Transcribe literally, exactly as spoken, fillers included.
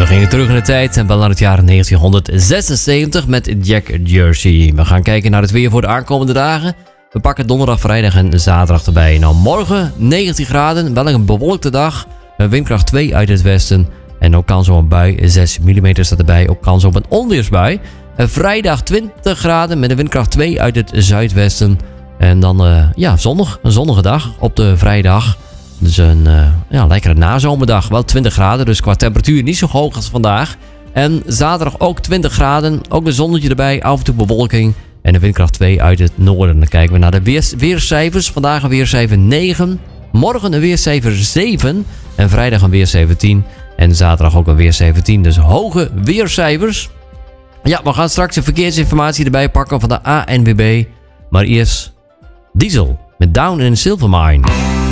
gingen terug in de tijd en wel naar het jaar negentienhonderdzesenzeventig met Jack Jersey. We gaan kijken naar het weer voor de aankomende dagen. We pakken donderdag, vrijdag en zaterdag erbij. Nou, morgen negentien graden, wel een bewolkte dag. Een windkracht twee uit het westen. En ook kans op een bui, zes millimeter staat erbij. Ook kans op een onweersbui. En vrijdag twintig graden met een windkracht twee uit het zuidwesten. En dan, uh, ja, zonnig. Een zonnige dag op de vrijdag. Dus een uh, ja, lekkere nazomerdag. Wel twintig graden, dus qua temperatuur niet zo hoog als vandaag. En zaterdag ook twintig graden. Ook een zonnetje erbij, af en toe bewolking. En een windkracht twee uit het noorden. Dan kijken we naar de weers, weercijfers. Vandaag een weercijfer negen. Morgen een weercijfer zeven. En vrijdag een weercijfer tien. En zaterdag ook een weercijfer tien. Dus hoge weercijfers. Ja, we gaan straks de verkeersinformatie erbij pakken van de A N W B. Maar eerst Diesel met Down in a Silver Mine.